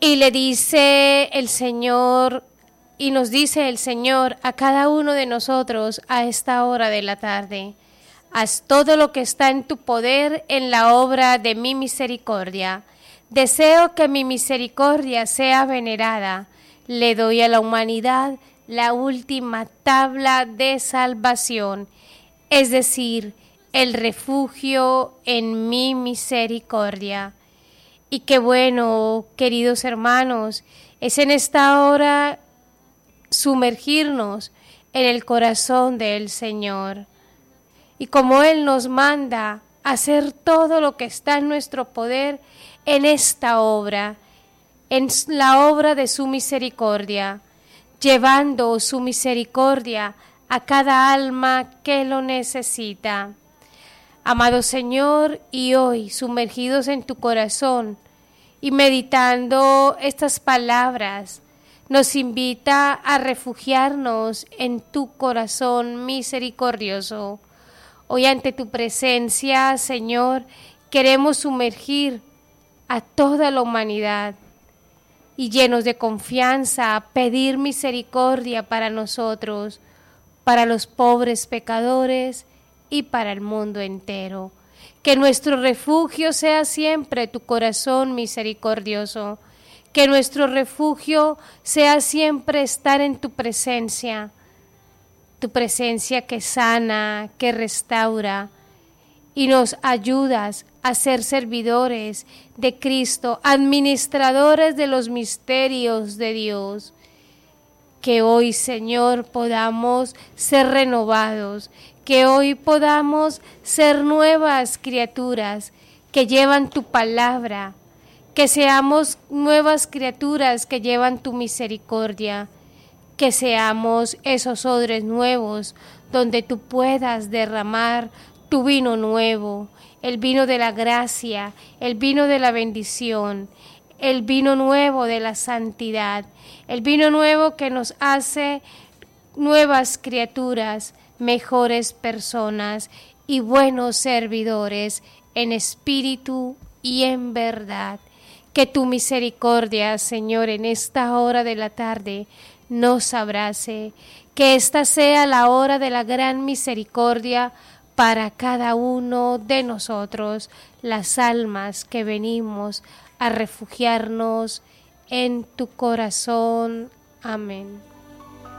Y le dice el Señor, y nos dice el Señor a cada uno de nosotros a esta hora de la tarde: haz todo lo que está en tu poder en la obra de mi misericordia. Deseo que mi misericordia sea venerada. Le doy a la humanidad la última tabla de salvación, es decir, el refugio en mi misericordia. Y qué bueno, queridos hermanos, es en esta hora sumergirnos en el corazón del Señor. Y como Él nos manda a hacer todo lo que está en nuestro poder en esta obra, en la obra de su misericordia, llevando su misericordia a cada alma que lo necesita. Amado Señor, y hoy, sumergidos en tu corazón y meditando estas palabras, nos invita a refugiarnos en tu corazón misericordioso. Hoy ante tu presencia, Señor, queremos sumergir a toda la humanidad y llenos de confianza pedir misericordia para nosotros, para los pobres pecadores y para el mundo entero. Que nuestro refugio sea siempre tu corazón misericordioso. Que nuestro refugio sea siempre estar en tu presencia que sana, que restaura, y nos ayudas a ser servidores de Cristo, administradores de los misterios de Dios. Que hoy, Señor, podamos ser renovados, que hoy podamos ser nuevas criaturas que llevan tu palabra, que seamos nuevas criaturas que llevan tu misericordia, que seamos esos odres nuevos donde tú puedas derramar tu vino nuevo, el vino de la gracia, el vino de la bendición, el vino nuevo de la santidad, el vino nuevo que nos hace nuevas criaturas, mejores personas y buenos servidores en espíritu y en verdad. Que tu misericordia, Señor, en esta hora de la tarde nos abrace, que esta sea la hora de la gran misericordia para cada uno de nosotros, las almas que venimos a refugiarnos en tu corazón. Amén.